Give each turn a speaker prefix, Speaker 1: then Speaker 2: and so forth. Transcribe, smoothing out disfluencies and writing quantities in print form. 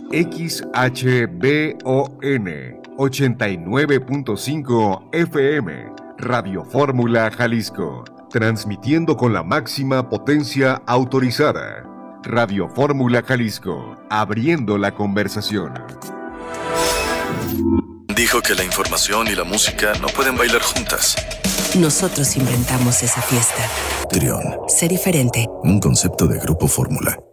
Speaker 1: XHBON 89.5 FM, Radio Fórmula Jalisco, transmitiendo con la máxima potencia autorizada. Radio Fórmula Jalisco, abriendo la conversación.
Speaker 2: Dijo que la información y la música no pueden bailar juntas.
Speaker 3: Nosotros inventamos esa fiesta.
Speaker 2: Trión.
Speaker 3: Sé diferente.
Speaker 2: Un concepto de Grupo Fórmula.